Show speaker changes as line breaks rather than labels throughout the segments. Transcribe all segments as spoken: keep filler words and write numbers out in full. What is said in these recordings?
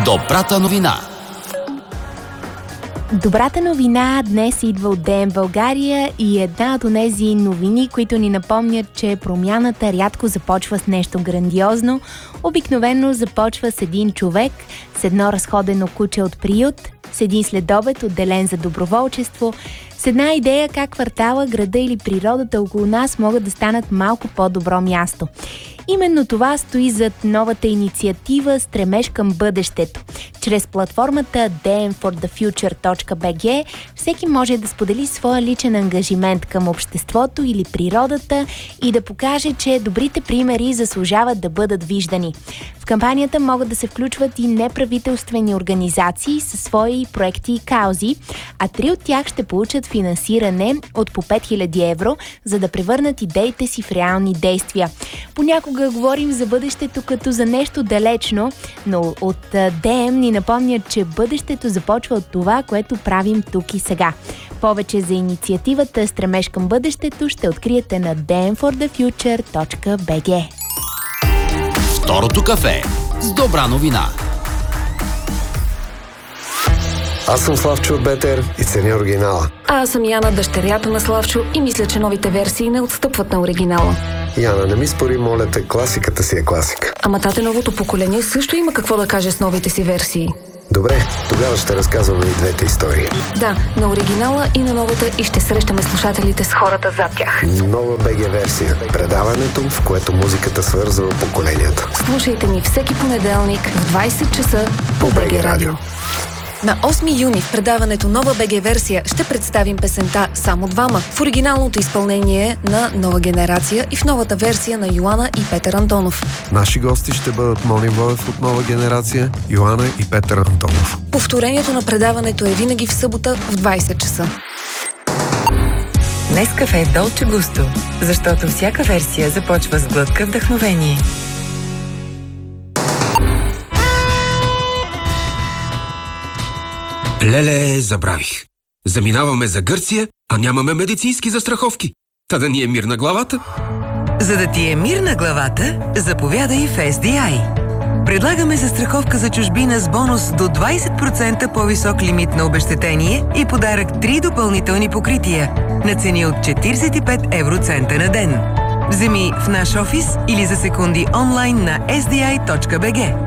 Добрата новина.
Добрата новина днес идва от ДН България и е една от тези новини, които ни напомнят, че промяната рядко започва с нещо грандиозно. Обикновено започва с един човек, с едно разходено куче от приют, с един следобед отделен за доброволчество, с една идея как квартала, града или природата около нас могат да станат малко по-добро място. Именно това стои зад новата инициатива "Стремеж към бъдещето". Чрез платформата ди ен for the future точка би джи всеки може да сподели своя личен ангажимент към обществото или природата и да покаже, че добрите примери заслужават да бъдат виждани. В кампанията могат да се включват и неправителствени организации със свои проекти и каузи, а три от тях ще получат финансиране от по пет хиляди евро, за да превърнат идеите си в реални действия. Понякога говорим за бъдещето като за нещо далечно, но от ДМ ни напомнят, че бъдещето започва от това, което правим тук и сега. Повече за инициативата "Стремеж към бъдещето" ще откриете на ди ен for the future точка би джи.
Второто кафе с добра новина.
Аз съм Славчо от Бетер и ценя оригинала.
А аз съм Яна, дъщерята на Славчо, и мисля, че новите версии не отстъпват на оригинала.
Яна, не ми спори, моля те, класиката си е класика.
Ама тате, новото поколение също има какво да каже с новите си версии.
Добре, тогава ще разказваме и двете истории.
Да, на оригинала и на новата, и ще срещаме слушателите с хората зад тях.
Нова БГ версия. Предаването, в което музиката свързва поколенията.
Слушайте ни всеки понеделник в двайсет часа по БГ Радио. На осми юни в предаването "Нова БГ версия" ще представим песента "Само двама" в оригиналното изпълнение на Нова генерация и в новата версия на Йоана и Петър Антонов.
Наши гости ще бъдат Мони Боев от Нова генерация, Йоана и Петър Антонов.
Повторението на предаването е винаги в събота в двайсет часа.
Нескафе Долче Густо, защото всяка версия започва с глътка вдъхновение.
Леле, забравих. Заминаваме за Гърция, а нямаме медицински застраховки. Та да ни е мир на главата.
За да ти е мир на главата, заповядай в ес ди ай. Предлагаме застраховка за чужбина с бонус до двайсет процента по-висок лимит на обезщетение и подарък три допълнителни покрития на цени от четирийсет и пет евроцента на ден. Вземи в наш офис или за секунди онлайн на ес ди ай точка би джи.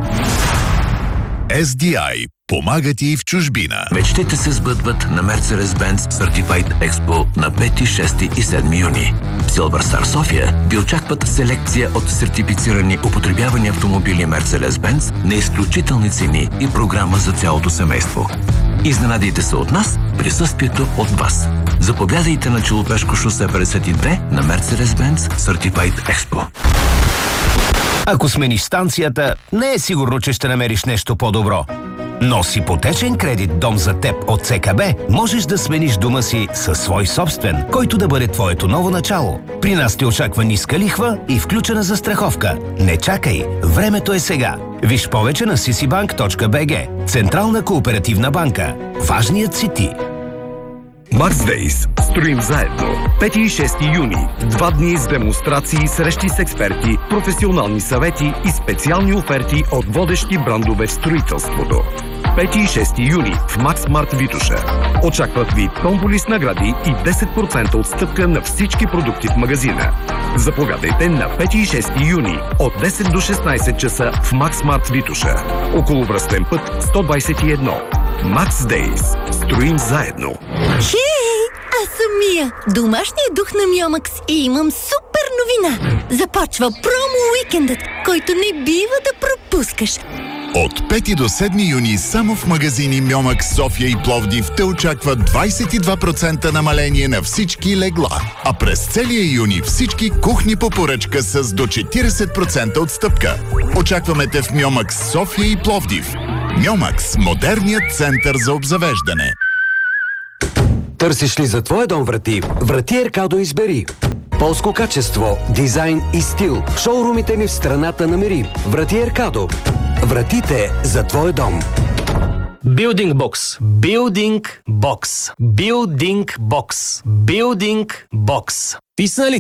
ес ди ай помага ти в чужбина.
Мечтите се сбъдват на Mercedes-Benz Certified Expo на пети, шести и седми юни. В Silver Star София ви очакват селекция от сертифицирани употребявани автомобили Mercedes-Benz на изключителни цени и програма за цялото семейство. Изненадайте се от нас, присъствието от вас. Заповядайте на Челопешко шосе петдесет и две на Mercedes-Benz Certified Expo.
Ако смениш станцията, не е сигурно, че ще намериш нещо по-добро. Но с ипотечен кредит "Дом за теб" от Це Ка Бе можеш да смениш дома си със свой собствен, който да бъде твоето ново начало. При нас те очаква ниска лихва и включена застраховка. Не чакай, времето е сега. Виж повече на си си банк точка би джи. Централна кооперативна банка. Важният си ти.
Max Days. Строим заедно. пети и шести юни. Два дни с демонстрации, срещи с експерти, професионални съвети и специални оферти от водещи брандове в строителството. пети и шести юни в Макс Март Витоша. Очакват ви томболи с награди и десет процента отстъпка на всички продукти в магазина. Заповядайте на пети и шести юни от десет до шестнайсет часа в Макс Март Витоша. Околовръстен път сто двайсет и едно. Max Days. Строим заедно.
Хей! Аз съм Мия, домашният дух на Мьомакс, и имам супер новина. Започва промо уикендът, който не бива да пропускаш.
От пети до седми юни само в магазини Мьомакс, София и Пловдив те очаква двайсет и два процента намаление на всички легла. А през целия юни всички кухни по поръчка с до четирийсет процента отстъпка. Очакваме те в Мьомакс, София и Пловдив. Мьомакс – модерният център за обзавеждане.
Търсиш ли за твоя дом врати? Врати Еркадо избери. Полско качество, дизайн и стил. В шоурумите ни в страната намери. Врати Еркадо. Вратите за твой дом.
Building Box. Building Box. Building Box. Building Box. Писна ли ти?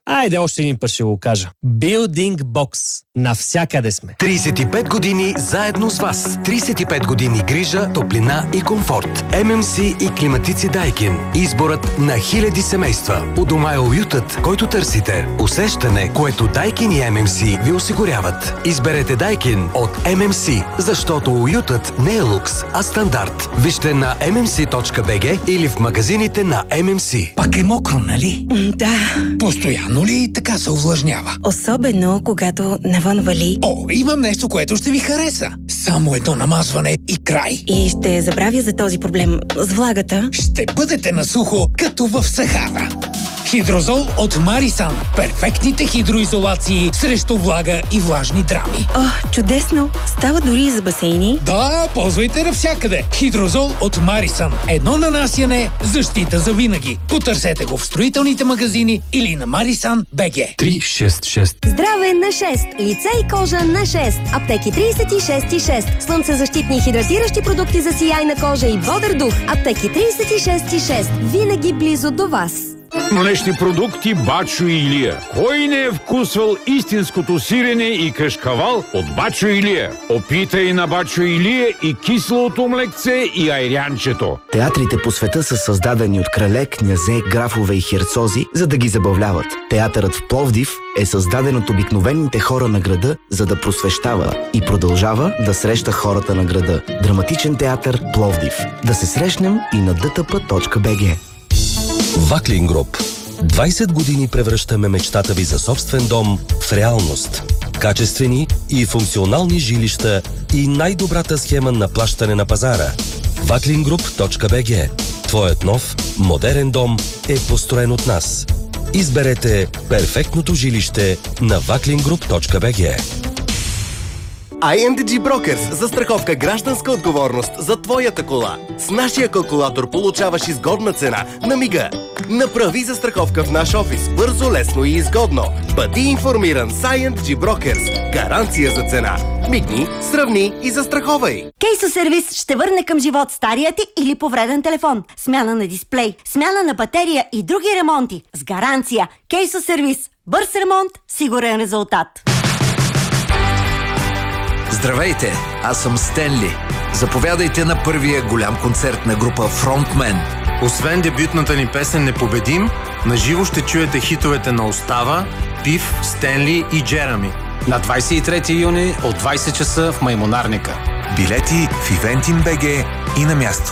Айде още един път ще го кажа. Building Box. Навсякъде сме.
тридесет и пет години заедно с вас. тридесет и пет години грижа, топлина и комфорт. ем ем си и климатици Дайкин. Изборът на хиляди семейства. У дома е уютът, който търсите. Усещане, което Дайкин и ем ем си ви осигуряват. Изберете Дайкин от ем ем си, защото уютът не е лукс, а стандарт. Вижте на ем ем си точка би джи или в магазините на ем ем си.
Пак е мокро, нали?
Да.
Постоянно ли така се увлажнява?
Особено, когато навън вали.
О, имам нещо, което ще ви хареса. Само едно намазване и край.
И ще забравя за този проблем с влагата.
Ще бъдете на сухо, като в Сахара. Хидрозол от Марисан. Перфектните хидроизолации срещу влага и влажни драми.
О, чудесно! Става дори и за басейни.
Да, ползвайте навсякъде. Хидрозол от Марисан. Едно нанасяне, защита за винаги. Потърсете го в строителните магазини или на Марисан точка би джи.
три шест шест.
Здраве на шест. Лице и кожа на шест. Аптеки тридесет и шест и шест. Слънцезащитни и хидратиращи продукти за сияйна кожа и бодър дух. Аптеки тридесет и шест и шест. Винаги близо до вас.
Млечни продукти Бачо Илия. Кой не е вкусвал истинското сирене и кашкавал от Бачо Илия? Опитай на Бачо Илия и киселото млекце и айрянчето.
Театрите по света са създадени от крале, князе, графове и херцози, за да ги забавляват. Театърът в Пловдив е създаден от обикновените хора на града, за да просвещава и продължава да среща хората на града. Драматичен театър Пловдив. Да се срещнем и на ди ти пи точка би джи.
Ваклин Груп. двайсет години превръщаме мечтата ви за собствен дом в реалност. Качествени и функционални жилища и най-добрата схема на плащане на пазара. ваклин груп точка би джи. Твоят нов, модерен дом е построен от нас. Изберете перфектното жилище на ваклин груп точка би джи.
ай ен ди джи Brokers. Застраховка гражданска отговорност за твоята кола. С нашия калкулатор получаваш изгодна цена на мига. Направи застраховка в наш офис. Бързо, лесно и изгодно. Бъди информиран с ай ен ди джи Brokers. Гаранция за цена. Мигни, сравни и застраховай.
Кейсо сервис ще върне към живот стария ти или повреден телефон. Смяна на дисплей, смяна на батерия и други ремонти. С гаранция. Кейсо сервис. Бърз ремонт, сигурен резултат.
Здравейте, аз съм Стенли. Заповядайте на първия голям концерт на група Frontman.
Освен дебютната ни песен «Непобедим», наживо ще чуете хитовете на Остава, Пив, Стенли и Джерами.
На двайсет и трети юни от двайсет часа в Маймонарника.
Билети в Ивентин точка би джи и на място.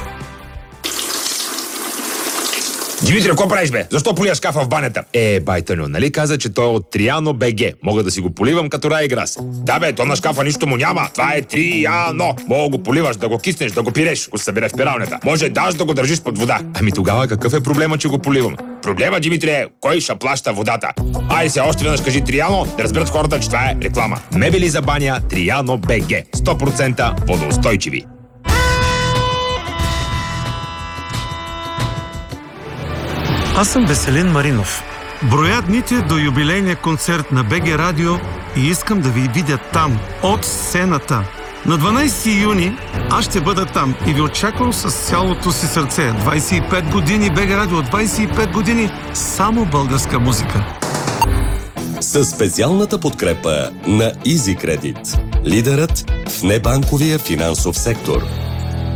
Димитрио, какво правиш, бе? Защо полия шкафа в банята? Е, байтаню, нали каза, че той е от Триано точка би джи. Мога да си го поливам като Райграс. Да, бе, то на шкафа нищо му няма. Това е Триано. Мога го поливаш, да го киснеш, да го пиреш, ако се събере в пиралнята. Може даже да го държиш под вода. Ами тогава какъв е проблема, че го поливам? Проблема, Димитри, е кой ще плаща водата. Айде се, още веднъж кажи Триано, да разберат хората, че това е реклама. Мебели за баня Триано точка би джи. сто процента водоустойчиви.
Аз съм Веселин Маринов. Броя дните до юбилейния концерт на БГ Радио и искам да ви видя там, от сцената. На дванайсети юни аз ще бъда там и ви очаквам с цялото си сърце. двайсет и пет години БГ Радио, двайсет и пет години само българска музика.
Със специалната подкрепа на Easy Credit, лидерът в небанковия финансов сектор.